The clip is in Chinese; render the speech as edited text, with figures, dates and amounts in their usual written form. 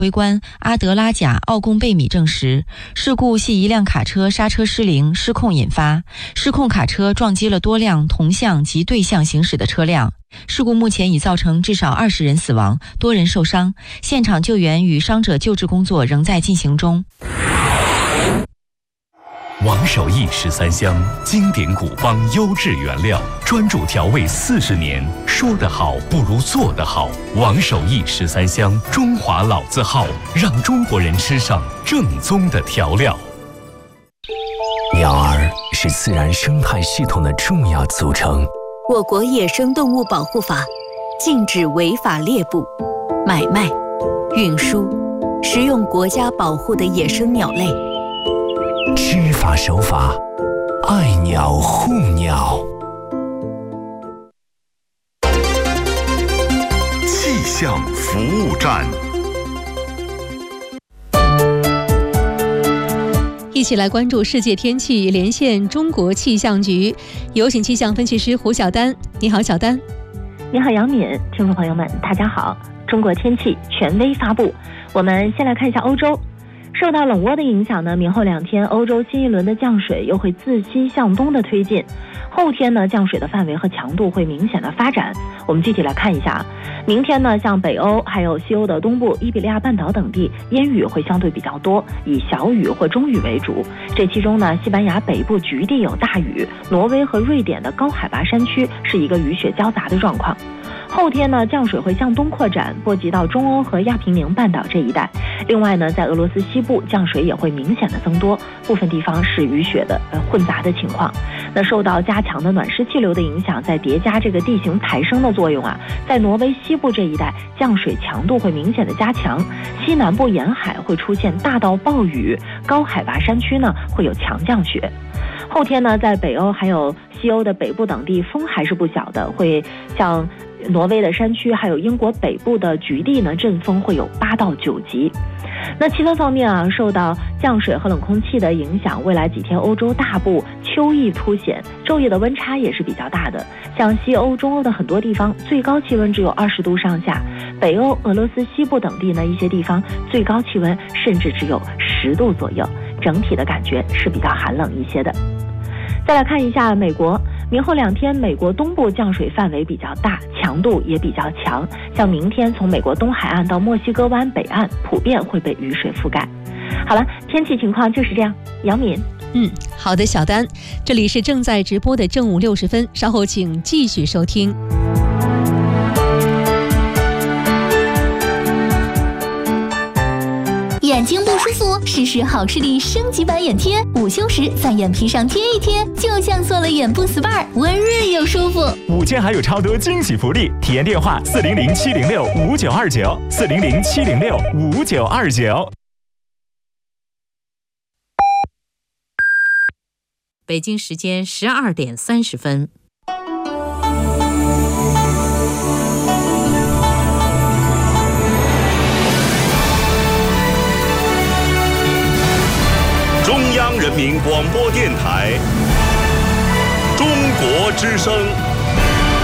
指挥官阿德拉贾·奥贡贝米证实，事故系一辆卡车刹车失灵失控引发，失控卡车撞击了多辆同向及对向行驶的车辆。事故目前已造成至少20人死亡，多人受伤，现场救援与伤者救治工作仍在进行中。 王守义13香，经典古方，优质原料，专注调味40年。说得好不如做得好。王守义13香，中华老字号，让中国人吃上正宗的调料。 鸟儿是自然生态系统的重要组成。 我国野生动物保护法禁止违法猎捕、买卖、运输、食用国家保护的野生鸟类。 知法守法，爱鸟护鸟。 气象服务站， 一起来关注世界天气，连线中国气象局，有请气象分析师胡晓丹。你好，小丹。 你好，杨敏。听众朋友们，大家好。中国天气权威发布，我们先来看一下欧洲。受到冷涡的影响呢，明后2天欧洲新一轮的降水又会自西向东的推进。后天呢，降水的范围和强度会明显的发展。我们具体来看一下，明天呢，像北欧还有西欧的东部、伊比利亚半岛等地，阴雨会相对比较多，以小雨或中雨为主。这其中呢，西班牙北部局地有大雨，挪威和瑞典的高海拔山区是一个雨雪交杂的状况。后天呢，降水会向东扩展，波及到中欧和亚平宁半岛这一带。另外呢，在俄罗斯西部降水也会明显的增多，部分地方是雨雪的混杂的情况。那受到加强的暖湿气流的影响，再叠加这个地形抬升的作用啊，在挪威西部这一带降水强度会明显的加强，西南部沿海会出现大到暴雨，高海拔山区呢会有强降雪。后天呢，在北欧还有西欧的北部等地风还是不小的，会像挪威的山区还有英国北部的局地呢，阵风会有8到9级。那气温方面啊，受到降水和冷空气的影响，未来几天欧洲大部秋意凸显，昼夜的温差也是比较大的。像西欧、中欧的很多地方，最高气温只有20度上下；北欧、俄罗斯西部等地呢，一些地方最高气温甚至只有10度左右，整体的感觉是比较寒冷一些的。再来看一下美国，明后2天美国东部降水范围比较大，强度也比较强，像明天从美国东海岸到墨西哥湾北岸普遍会被雨水覆盖。好了，天气情况就是这样。杨敏。 好的，小丹，这里是正在直播的正午60分，稍后请继续收听。 眼睛不舒服，试试好视力升级版眼贴，午休时在眼皮上贴一贴，就像做了眼部 SPA， 温润又舒服。 5天还有超多惊喜福利，体验电话400-706-5929，400-706-5929。 北京时间12点30分。 中央人民广播电台，中国之声。